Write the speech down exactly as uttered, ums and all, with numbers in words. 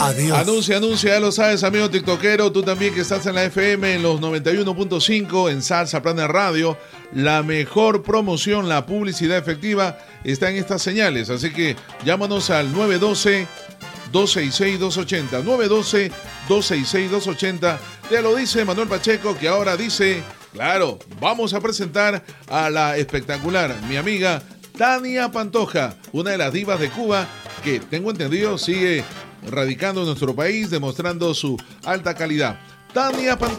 Adiós. Anuncia, anuncia, ya lo sabes, amigo tiktokero, tú también que estás en la F M en los noventa y uno punto cinco en Salsa Planet Radio. La mejor promoción, la publicidad efectiva está en estas señales, así que llámanos al nueve uno dos, dos seis seis, dos ocho cero, nueve uno dos, dos seis seis, dos ocho cero. Te lo dice Manuel Pacheco, que ahora dice, claro, vamos a presentar a la espectacular, mi amiga Tania Pantoja, una de las divas de Cuba que, tengo entendido, sigue radicando en nuestro país, demostrando su alta calidad. Tania Pantoja.